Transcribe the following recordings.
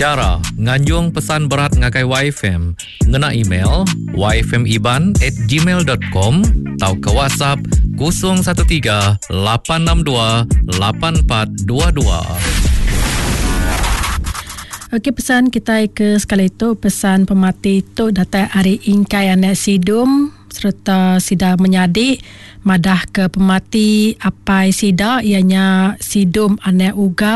Cara nganjung pesan berat ngagai YFM, ngena email yfmiban@gmail.com atau ke WhatsApp 013 862 8422. Okey, pesan kita ke sekali itu, pesan pemati itu datang hari ingkai anak sidum serta sida menyadik madah ke pemati apai sida ianya sidum anak ugap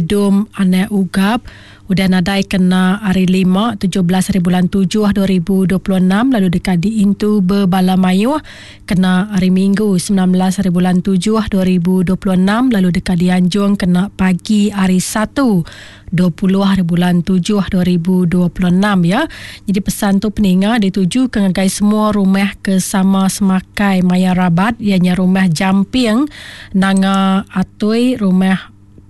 udah nadai kena hari 5 17 bulan 7 2026 lalu dekat di Intu Berbala Mayu kena hari Minggu 19 bulan 7 2026 lalu dekat di Anjung kena pagi hari 1 20 bulan 7 2026 ya. Jadi pesan tu peninga dituju ke ngagai semua rumah ke sama semakai Maya Rabat ianya rumah Jamping nanga atui rumah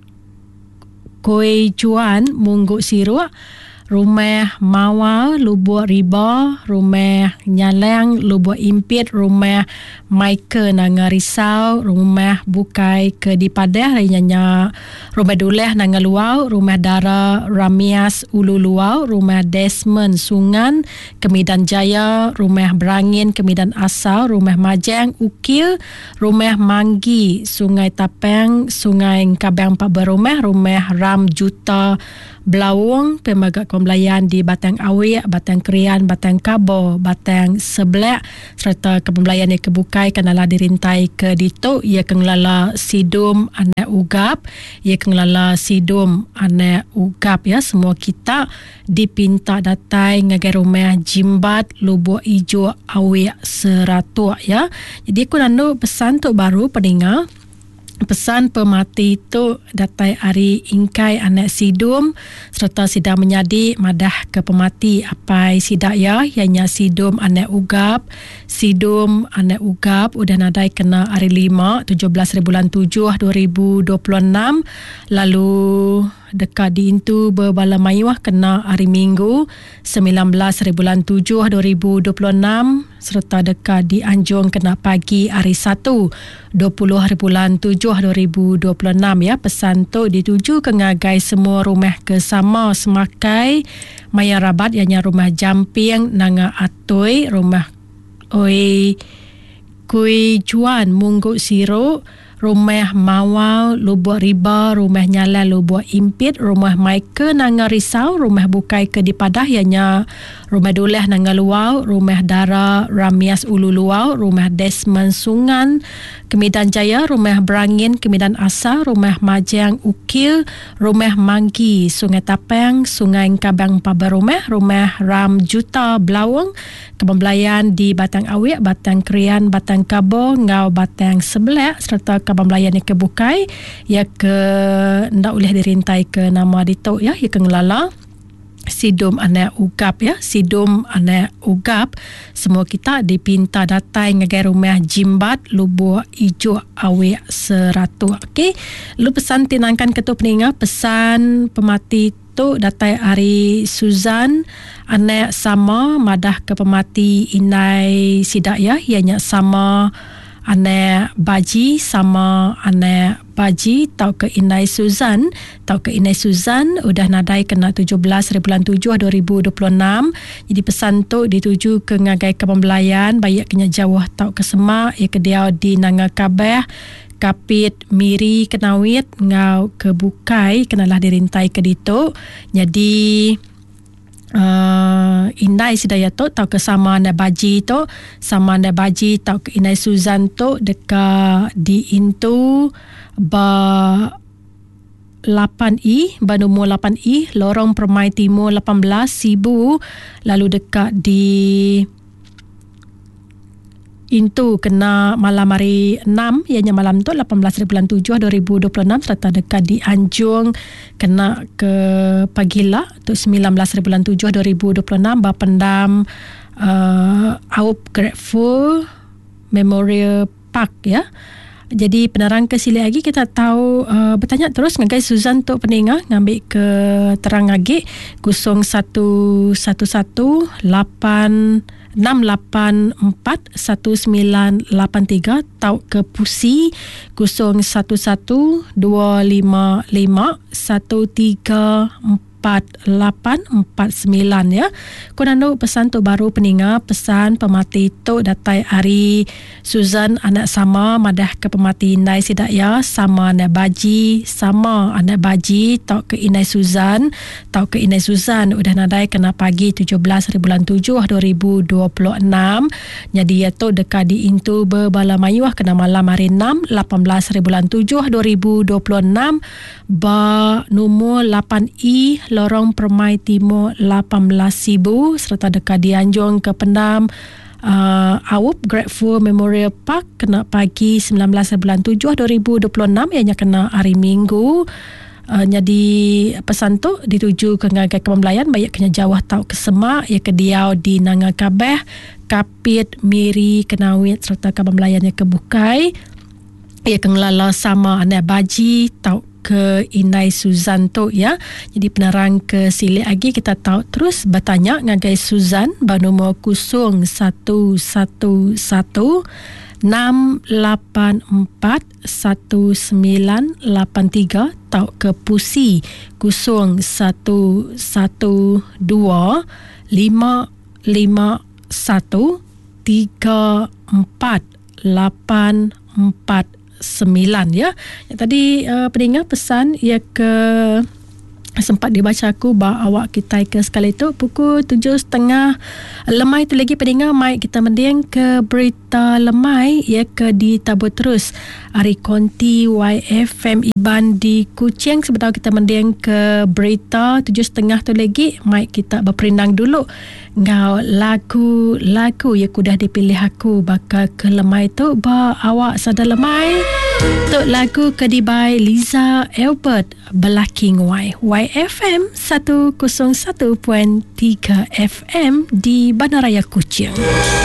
Koi Cuan Mungguk Siruk, rumah Mawa Lubuk Riba, rumah Nyalang Lubuk Impit, rumah Maika Nanga Risau, rumah Bukai ke di Padah lainnya rumah Duleh Nanga Luau, rumah Dara Ramias Ulu Luau, rumah Desmond Sungan Kemidan Jaya, rumah Berangin Kemidan Asau, rumah Majang Ukil, rumah Manggi Sungai Tapang, Sungai Kabang Pak Berumah, rumah Ram Juta Belawung, pemagak pembelayan di Batang Awik, Batang Krian, Batang Kabo, Batang Seblak serta kepembelayan yang kebukai kanalah dirintai ke dituk ia kenglala sidum anak ugap, ia kenglala sidum anak ugap ya. Semua kita dipinta datai ngagai rumah Jimbat Lubuk Ijo Awik Seratuk ya. Jadi aku nandu pesan tu baru pendengar. Pesan pemati itu datai hari ingkai anak sidum serta sidang menyadi madah ke pemati apai sidak ya ianya sidum anak ugap udah nadai kena hari 5 17 bulan 7 2026 lalu dekat di Intu Berbala Mayuah kena hari Minggu 19 bulan 7 2026 serta dekat di Anjung kena pagi hari 1 20 bulan 7 2026 ya. Pesan tu dituju ke ngagai semua rumah ke sama semakai Maya Rabat ianya rumah Jamping Nanga Atoi, rumah Oi Kui Juan Mungguk Siruk, rumah Mawau Lubuk Riba, rumah Nyala Lubuk Impit, rumah Maika Nanga Risau, rumah Bukai ke di Padah ianya rumah Duleh Nanga Luau, rumah Dara Ramias Ulu Luau, rumah Desmond Sungan Kemidan Jaya, rumah Berangin Kemidan Asa, rumah Majang Ukil, rumah Manggi Sungai Tapang, Sungai Kabang Pabarumah, rumah Ram Juta Belawung, kepembelayan di Batang Awik, Batang Krian, Batang Kabo, Ngau Batang Seblak serta kepembelayan yang kebukai ya ke ndak boleh dirintai ke nama ditok ya ke ngelala sidum anak ugap ya. Sidum anak ugap semua kita dipinta datai ngagai rumah Jimbat Lubuk Ijo Awik Seratuk. Okey, lu pesan tinangkan ketua peninga pesan pemati tu datai hari Suzan anak sama madah ke pemati inai sidak ya ianya sama anak baji sama anak baji tau ke Inai Suzan udah nadai kena 17 bulan 7 2026. Jadi pesan tu dituju ke ngagai kepembelayan bayak kena jauh tau ke semak ia kediau di Nanga Kabeh Kapit Miri Kenawit ngau ke Bukai kenalah dirintai ke dituk. Jadi Inai Sidaya tu tau ke sama anda baji tu tau ke Inai Suzan tu dekat di Intu ba 8I Banumur 8I Lorong Permai Timur 18 Sibu, lalu dekat di Intu kena malam hari 6 ianya malam tu 18 bulan 7 2026 serta dekat di Anjung kena ke Pagila tu 19 bulan 7 2026 bapendam Aup Grateful Memorial Park ya. Jadi penerang ke sili lagi kita tahu bertanya terus ngagai Suzan tu peninga ngambil ke terang lagi 0111 6841983 tau ke Pusi 0112551345 9849 ya. Konando pesan tu baru peninga pesan pemati tu datai Ari Susan anak sama madah ke pemati Inai sidak ya, sama anak baji tau ke Inai Susan udah nadai kena pagi 17 bulan 7 2026. Jadi ya tu dekat di intu berbala mayuah kena malam hari 6 18 bulan 7 2026 ba nombor 8E Lorong Permai Timur 18,000 serta dekat di Anjong ke Pendam Awup Grateful Memorial Park kena pagi 19 bulan 7 2026 ianya kena hari Minggu. Jadi pesan tu dituju ke ngagai kepembelayan baik kena jauh tau ke Semak ia ke Diau di Nanga Kabeh Kapit Miri Kenawit serta kepembelayannya ke Bukai ia ke Ngelala sama anak baji tau ke Inai Suzan tu ya. Jadi penerang ke sili lagi kita tahu terus bertanya ngagai Suzan bernomor 0111 684 1983 tau ke Pusi 0112 551 3484 9 ya. Yang tadi pendengar pesan ia ke sempat dibaca aku awak kita ke sekali tu pukul 7.30 lemai tu lagi pendengar mai kita mendiang ke berita lemai ia ke ditabur terus Ari Konti YFM Iban di Kuching sebentar kita mendiang ke berita 7.30 tu lagi mai kita berperindang dulu ngau lagu ya kudah dipilih aku bakal ke lemai tu awak sadar lemai untuk lagu kedibai Liza Albert Belaking YFM 101.3 FM di Bandaraya Kuching.